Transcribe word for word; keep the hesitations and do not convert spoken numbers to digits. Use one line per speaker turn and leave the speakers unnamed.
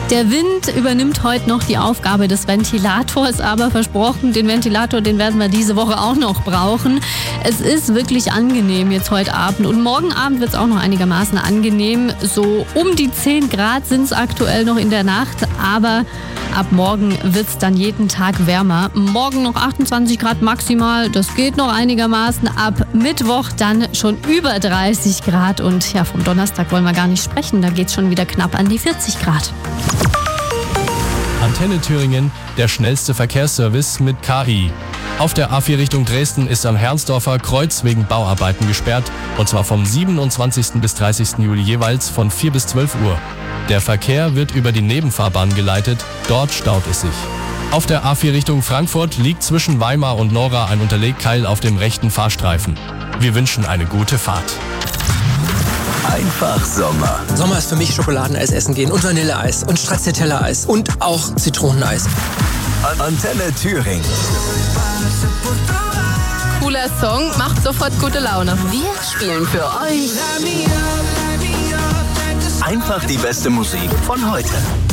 Der Wind übernimmt heute noch die Aufgabe des Ventilators, aber versprochen, den Ventilator, den werden wir diese Woche auch noch brauchen. Es ist wirklich angenehm jetzt heute Abend und morgen Abend wird es auch noch einigermaßen angenehm. So um die zehn Grad sind es aktuell noch in der Nacht, aber ab morgen wird es dann jeden Tag wärmer. Morgen noch achtundzwanzig Grad maximal, das geht noch einigermaßen. Ab Mittwoch dann schon über dreißig Grad und ja, vom Donnerstag wollen wir gar nicht sprechen, da geht es schon wieder knapp an die vierzig Grad.
Antenne Thüringen, der schnellste Verkehrsservice mit K I. Auf der A vier Richtung Dresden ist am Herrnsdorfer Kreuz wegen Bauarbeiten gesperrt, und zwar vom siebenundzwanzigsten bis dreißigsten Juli jeweils von vier bis zwölf Uhr. Der Verkehr wird über die Nebenfahrbahn geleitet, dort staut es sich. Auf der A vier Richtung Frankfurt liegt zwischen Weimar und Nora ein Unterlegkeil auf dem rechten Fahrstreifen. Wir wünschen eine gute Fahrt.
Einfach Sommer.
Sommer ist für mich Schokoladeneis essen gehen und Vanilleeis und Stracciatella-Eis und auch Zitroneneis.
Antenne Thüringen.
Cooler Song, macht sofort gute Laune.
Wir spielen für euch
Einfach die beste Musik von heute.